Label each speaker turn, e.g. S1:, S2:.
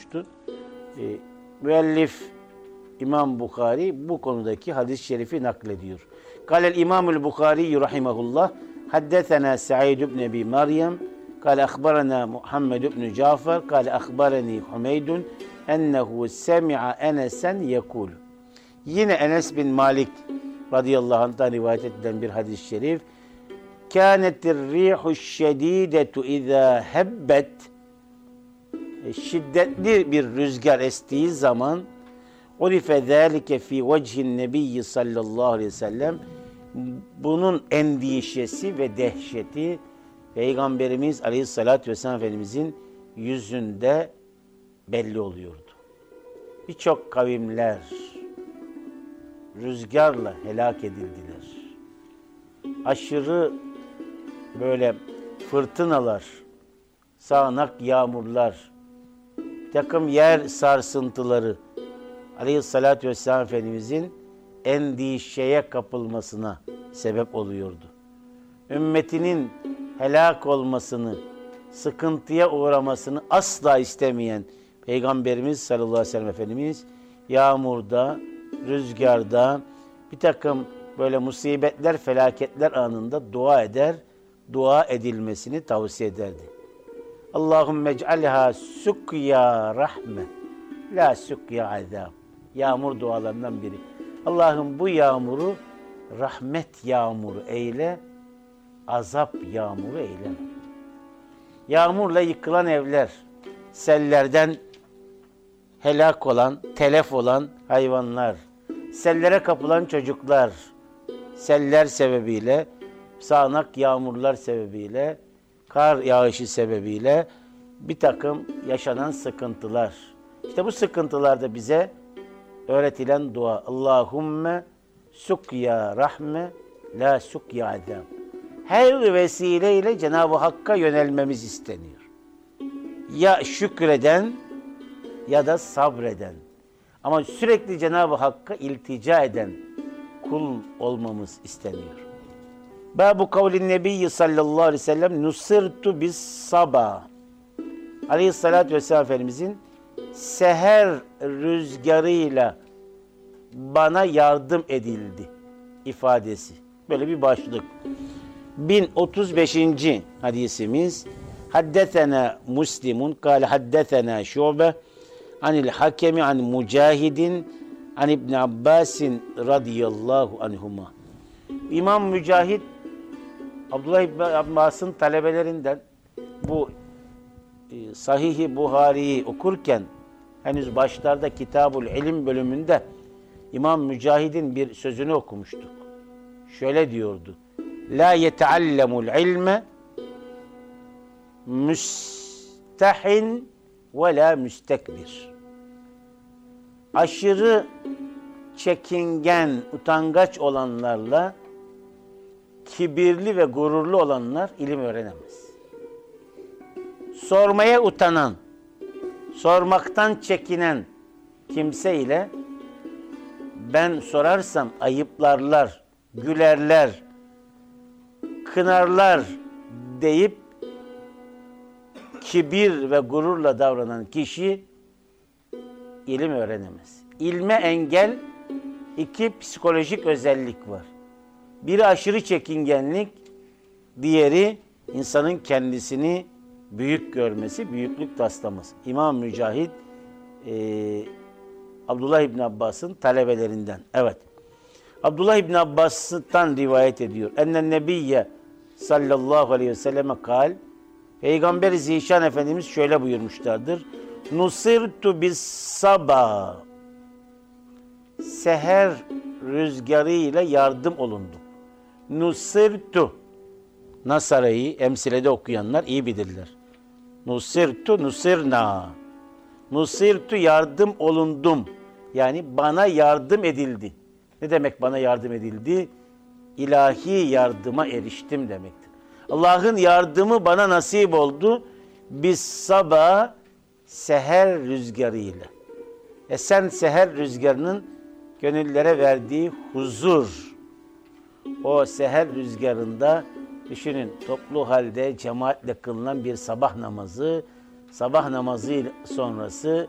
S1: olmuştu. Müellif İmam Bukhari bu konudaki hadis-i şerifi naklediyor. Kâlel İmamul Bukhari rahimahullah haddesena Sa'id ibn Ebi Meryem kâle akhbarana Muhammed ibn Cafer kâle akhbarani Humeydun ennehu semi'a Enesen yekul. Yine Enes bin Malik radıyallahu anh'tan rivayet edilen bir hadis-i şerif. Kânetir rihu şedîdetu izâ hebbet. Şiddetli bir rüzgar estiği zaman urife zâlike fî vecihin nebiyyi sallallahu aleyhi ve sellem, bunun endişesi ve dehşeti Peygamberimiz aleyhissalatü vesselam Efendimizin yüzünde belli oluyordu. Birçok kavimler rüzgarla helak edildiler. Aşırı böyle fırtınalar, sağanak yağmurlar, bir takım yer sarsıntıları Aleyhissalatü vesselam Efendimizin endişeye kapılmasına sebep oluyordu. Ümmetinin helak olmasını, sıkıntıya uğramasını asla istemeyen Peygamberimiz sallallahu aleyhi ve sellem Efendimiz yağmurda, rüzgarda, bir takım böyle musibetler, felaketler anında dua eder, dua edilmesini tavsiye ederdi. Allahümme ec'alha sukya rahme, la sukya azab. Yağmur dualarından biri. Allah'ım bu yağmuru rahmet yağmuru eyle, azap yağmuru eyleme. Yağmurla yıkılan evler, sellerden helak olan, telef olan hayvanlar, sellere kapılan çocuklar, seller sebebiyle, sağanak yağmurlar sebebiyle, kar yağışı sebebiyle bir takım yaşanan sıkıntılar. İşte bu sıkıntılarda bize öğretilen dua. Allahümme sukya rahme, la sukya azab. Her vesileyle Cenab-ı Hakk'a yönelmemiz isteniyor. Ya şükreden ya da sabreden. Ama sürekli Cenab-ı Hakk'a iltica eden kul olmamız isteniyor. Bâbu kavlin nebiyyi sallallahu aleyhi ve sellem nusirtu bis sabah. Aleyhissalatü vesselam Efendimizin seher rüzgarıyla bana yardım edildi ifadesi. Böyle bir başlık. 1035. hadisimiz. Haddesena Muslimun kâle haddesena Şube anil hakemi an Mücahidin an İbn Abbasin radıyallahu anhuma. İmam Mücahid Abdullah İbn Abbas'ın talebelerinden, bu Sahih-i Buhari'yi okurken henüz başlarda Kitabul İlim bölümünde İmam Mücahid'in bir sözünü okumuştuk. Şöyle diyordu. La yeteallemul ilme müstehin ve la müstekbir. Aşırı çekingen, utangaç olanlarla kibirli ve gururlu olanlar ilim öğrenemez. Sormaya utanan, sormaktan çekinen kimse ile ben sorarsam ayıplarlar, gülerler, kınarlar deyip kibir ve gururla davranan kişi ilim öğrenemez. İlme engel iki psikolojik özellik var. Biri aşırı çekingenlik, diğeri insanın kendisini büyük görmesi, büyüklük taslaması. İmam Mücahid, Abdullah İbn Abbas'ın talebelerinden. Evet. Abdullah İbn Abbas'tan rivayet ediyor. Ennen nebiyye sallallahu aleyhi ve selleme kal. Peygamber Zişan Efendimiz şöyle buyurmuşlardır. Nusirtu bis sabah. Seher rüzgarıyla yardım olundum. Nusirtu. Nasara'yı emsilede okuyanlar iyi bilirler. Nusirtu, nusirna. Nusirtu yardım olundum. Yani bana yardım edildi. Ne demek bana yardım edildi? İlahi yardıma eriştim demektir. Allah'ın yardımı bana nasip oldu. Biz sabah seher rüzgarıyla. Esen seher rüzgarının gönüllere verdiği huzur. O seher rüzgarında düşünün, toplu halde cemaatle kılınan bir sabah namazı sonrası